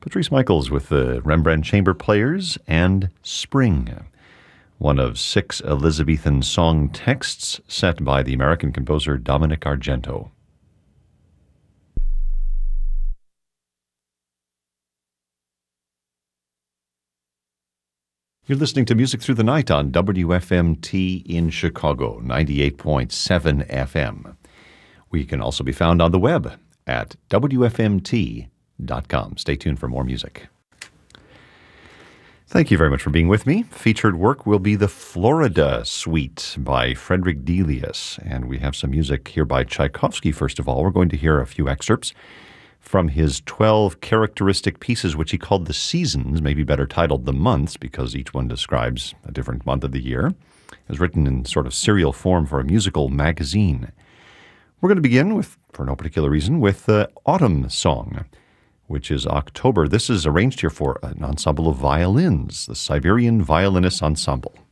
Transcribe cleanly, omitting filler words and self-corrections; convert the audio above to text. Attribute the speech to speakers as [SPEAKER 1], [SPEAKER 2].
[SPEAKER 1] Patrice Michaels with the Rembrandt Chamber Players and Spring, one of 6 Elizabethan song texts set by the American composer Dominic Argento. You're listening to Music Through the Night on WFMT in Chicago, 98.7 FM. We can also be found on the web at WFMT.com. Stay tuned for more music. Thank you very much for being with me. Featured work will be the Florida Suite by Frederick Delius, and we have some music here by Tchaikovsky. First of all, we're going to hear a few excerpts from his 12 characteristic pieces, which he called the seasons, maybe better titled the months, because each one describes a different month of the year. It was written in sort of serial form for a musical magazine. We're going to begin with, for no particular reason, with the Autumn Song, which is October. This is arranged here for an ensemble of violins, the Siberian Violinist Ensemble.